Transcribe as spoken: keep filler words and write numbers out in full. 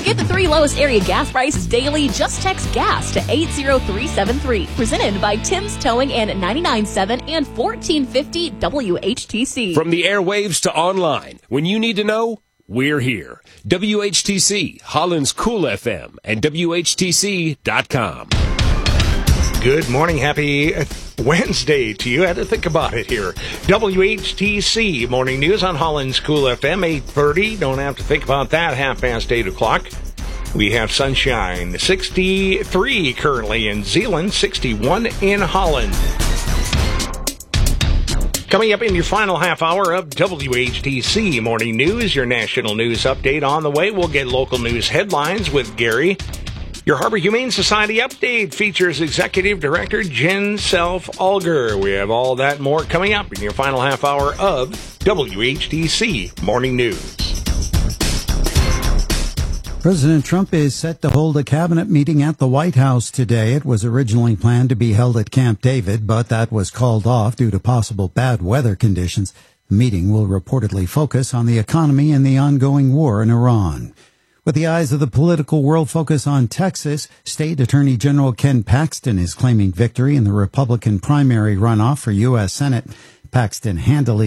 Get the three lowest area gas prices daily. Just text GAS to eight zero three seven three. Presented by Tim's Towing and ninety-nine point seven and fourteen fifty W H T C. From the airwaves to online, when you need to know, we're here. W H T C, Holland's Cool F M, and W H T C dot com. Good morning. Happy Wednesday to you. I had to think about it here. W H T C Morning News on Holland's Cool F M, eight thirty. Don't have to think about that. Half past eight o'clock. We have sunshine. sixty-three currently in Zeeland, sixty-one in Holland. Coming up in your final half hour of W H T C Morning News, your national news update on the way. We'll get local news headlines with Gary. Your Harbor Humane Society update features Executive Director Jen Self-Alger. We have all that and more coming up in your final half hour of W H T C Morning News. President Trump is set to hold a cabinet meeting at the White House today. It was originally planned to be held at Camp David, but that was called off due to possible bad weather conditions. The meeting will reportedly focus on the economy and the ongoing war in Iran. With the eyes of the political world focus on Texas, State Attorney General Ken Paxton is claiming victory in the Republican primary runoff for U S Senate. Paxton handily